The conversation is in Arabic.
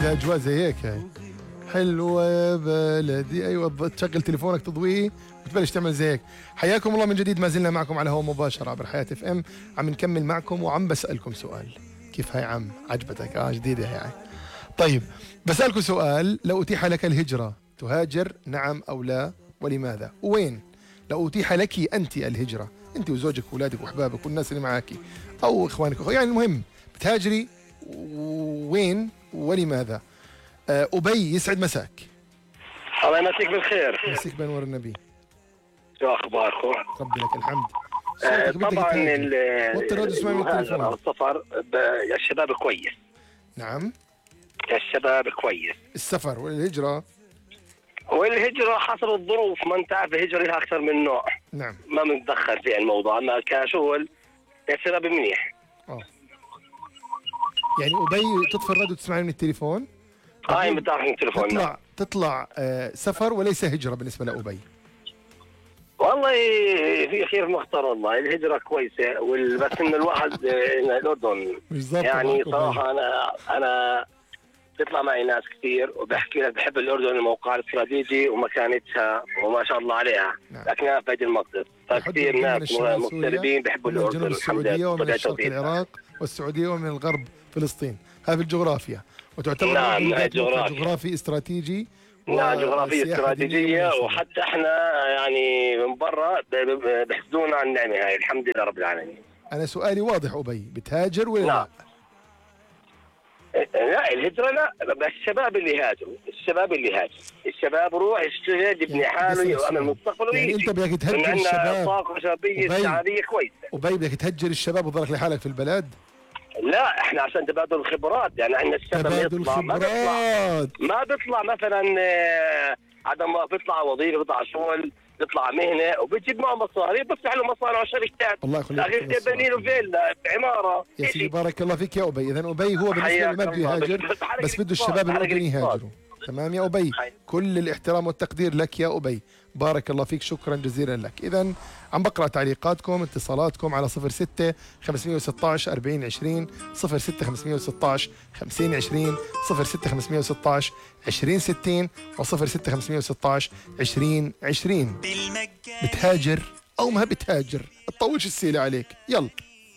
بدها اجواء زي هيك هاي. حلوة يا بلدي. ايوه تشغل تليفونك تضويه وتبلش تعمل زي هيك. حياكم الله من جديد، ما زلنا معكم على هوا مباشرة عبر حياة اف ام. عم نكمل معكم وعم بسألكم سؤال. كيف هاي عم عجبتك؟ جديدة هاي. طيب بسألكم سؤال، لو أتيح لك الهجرة تهاجر نعم أو لا، ولماذا؟ وين؟ لو أتيح لك أنت الهجرة، أنت وزوجك وأولادك وأحبابك والناس اللي معاكي أو إخوانك يعني المهم بتهاجري، وين ولماذا؟ أبي يسعد مساك. الله يمسيك بالخير. مسيك بنور النبي. شو اخباركم؟ ربي لك الحمد. طبعا المهاجرة السفر الشباب كويس. نعم الشباب كويس. السفر والهجرة حسب الظروف، ما انت عارف الهجرة لها اكثر من نوع. نعم ما بنتدخل في الموضوع، اما كشغل الشباب منيح. يعني أبي تطفي الراديو وتسمعني من التليفون. هاي بتعرف من التليفون. تطلع سفر وليس هجرة بالنسبة لأبي. والله في خير مختار، والله الهجرة كويسة بس ان الواحد الأردن يعني صراحة أنا بيطلع معي ناس كثير وبحكي لك بحب الأردن، الموقع الاستراتيجي ومكانتها وما شاء الله عليها. نعم. لكن أنا في بيت المقدس فكثير ناس مغتربين بيحبوا الأردن. من السعودية ومن الشرق العراق والسعودية ومن الغرب فلسطين. هذه الجغرافيا وتعتبر جغرافي استراتيجي. نعم جغرافية استراتيجية، وحتى احنا يعني من برا بيحسدونا عن النعمة هاي. الحمد لله رب العالمين. أنا سؤالي واضح، أبي بتهاجر ولا لا؟ لا الهجرة لا، بس الشباب اللي هاجروا، الشباب روح يشتغل يبني حاله يأمن مستقبله. يعني أنت بدك تهجر الشباب؟ طاقة شبابية سعادية كويسة. أبي بدك تهجر الشباب وتضلك لحالك في البلد؟ لا احنا عشان تبادل الخبرات، يعني عندنا الشباب ما بيطلع مثلا عدم ما بيطلع وظيفه، بيطلع شغل، بيطلع مهنه وبيجيب معه مصاري، بيفتح له مصانع وشركات. الله يخليك. بني له فيلا عماره يا سيدي بارك الله فيك يا ابي. اذا ابي هو بالنسبه له ما بده يهاجر، بس بده الشباب الاردني يهاجروا. تمام يا ابي، كل الاحترام والتقدير لك يا ابي. بارك الله فيك، شكرا جزيلا لك. اذا عم بقرا تعليقاتكم اتصالاتكم على 06 516 40 20 06 516 50 20 06 516 20 60 و 06 516 20 20. بتهاجر او ما بتهاجر؟ تطولش السيله عليك. يلا